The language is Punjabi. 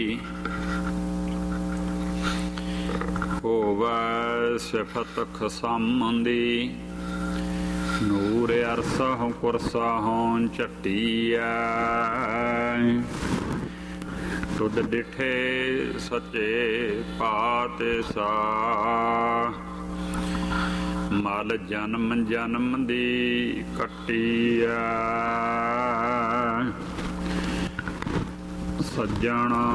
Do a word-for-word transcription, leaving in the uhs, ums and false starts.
ਹੋਵੈ ਸਿਫਤ ਖਸਮ ਦੀ, ਨੂਰ ਅਰਸਹੁ ਕੁਰਸਹੁ ਝੱਟੀਐ। ਤੁਧ ਡਿਠੇ ਸੱਚੇ ਪਾਤਸ਼ਾਹ, ਮਲ ਜਨਮ ਜਨਮ ਦੀ ਕੱਟੀਐ। ਸੱਜਣ